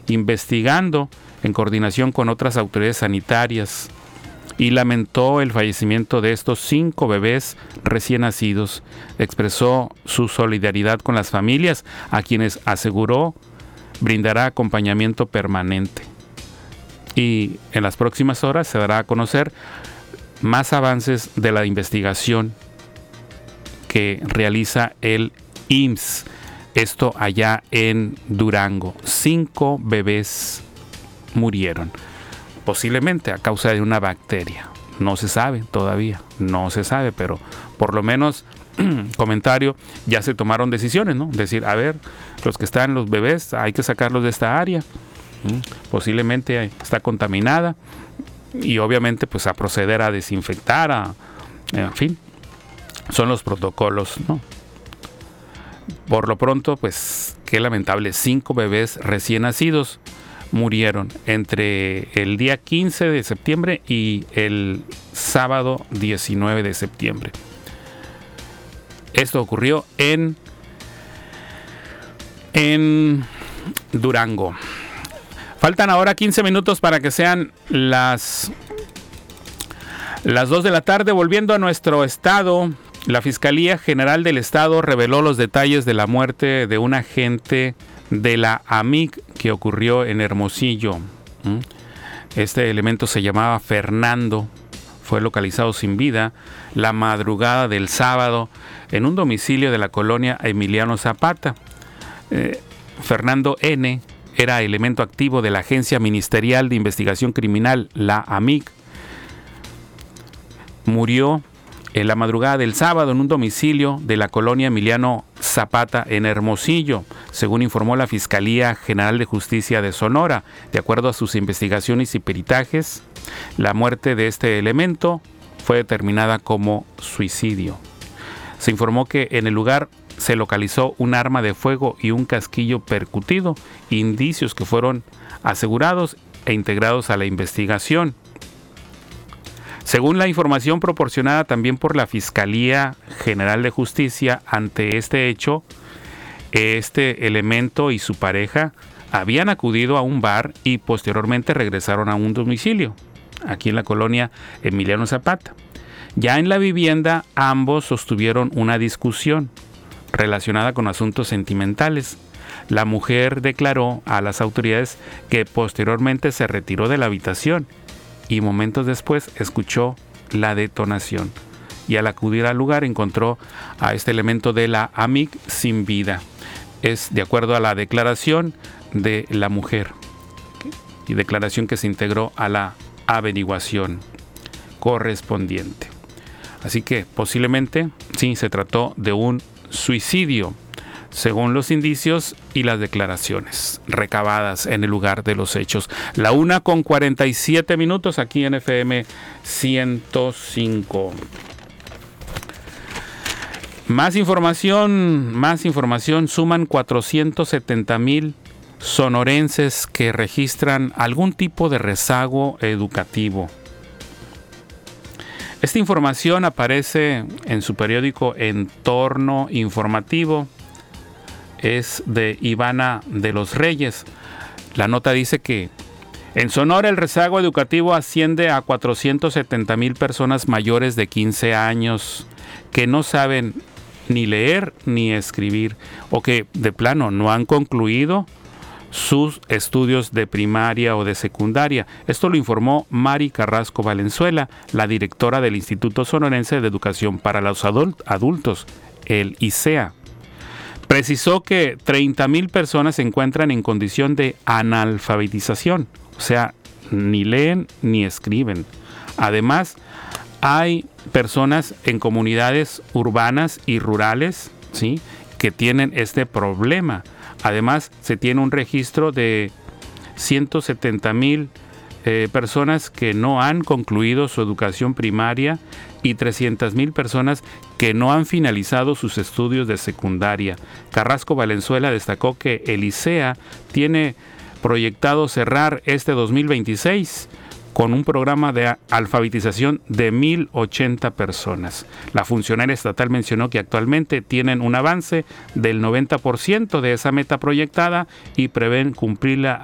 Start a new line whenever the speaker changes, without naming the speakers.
investigando en coordinación con otras autoridades sanitarias y lamentó el fallecimiento de estos 5 bebés recién nacidos. Expresó su solidaridad con las familias, a quienes aseguró brindará acompañamiento permanente. Y en las próximas horas se dará a conocer más avances de la investigación que realiza el IMSS. Esto allá en Durango. 5 bebés murieron, posiblemente a causa de una bacteria. No se sabe todavía, no se sabe, pero por lo menos, comentario, ya se tomaron decisiones, ¿no? Decir, a ver, los que están, los bebés, hay que sacarlos de esta área. Posiblemente está contaminada y obviamente pues a proceder a desinfectar, en fin, son los protocolos, ¿no? Por lo pronto, pues qué lamentable, 5 bebés recién nacidos murieron entre el día 15 de septiembre y el sábado 19 de septiembre. Esto ocurrió en Durango. Faltan ahora 15 minutos para que sean las 2 de la tarde. Volviendo a nuestro estado, la Fiscalía General del Estado reveló los detalles de la muerte de un agente de la AMIC que ocurrió en Hermosillo. Este elemento se llamaba Fernando. Fue localizado sin vida la madrugada del sábado en un domicilio de la colonia Emiliano Zapata. Fernando N. era elemento activo de la Agencia Ministerial de Investigación Criminal, la AMIC. Murió en la madrugada del sábado en un domicilio de la colonia Emiliano Zapata en Hermosillo, según informó la Fiscalía General de Justicia de Sonora. De acuerdo a sus investigaciones y peritajes, la muerte de este elemento fue determinada como suicidio. Se informó que en el lugar se localizó un arma de fuego y un casquillo percutido, indicios que fueron asegurados e integrados a la investigación. Según la información proporcionada también por la Fiscalía General de Justicia, ante este hecho, este elemento y su pareja habían acudido a un bar y posteriormente regresaron a un domicilio, aquí en la colonia Emiliano Zapata. Ya en la vivienda, ambos sostuvieron una discusión relacionada con asuntos sentimentales. La mujer declaró a las autoridades que posteriormente se retiró de la habitación y momentos después escuchó la detonación, y al acudir al lugar encontró a este elemento de la AMIC sin vida. Es de acuerdo a la declaración de la mujer, y declaración que se integró a la averiguación correspondiente. Así que posiblemente sí se trató de un suicidio, según los indicios y las declaraciones recabadas en el lugar de los hechos. 1:47 aquí en FM 105. Más información, suman 470,000 sonorenses que registran algún tipo de rezago educativo. Esta información aparece en su periódico Entorno Informativo. Es de Ivana de los Reyes. La nota dice que en Sonora el rezago educativo asciende a 470,000 personas mayores de 15 años que no saben ni leer ni escribir, o que de plano no han concluido sus estudios de primaria o de secundaria. Esto lo informó Mari Carrasco Valenzuela, la directora del Instituto Sonorense de Educación para los Adultos, el ISEA. Precisó que 30,000 personas se encuentran en condición de analfabetización, o sea, ni leen ni escriben. Además, hay personas en comunidades urbanas y rurales, ¿sí?, que tienen este problema. Además, se tiene un registro de 170,000 personas que no han concluido su educación primaria y 300,000 personas que no han finalizado sus estudios de secundaria. Carrasco Valenzuela destacó que el ISEA tiene proyectado cerrar este 2026 con un programa de alfabetización de 1,080 personas. La funcionaria estatal mencionó que actualmente tienen un avance del 90% de esa meta proyectada y prevén cumplirla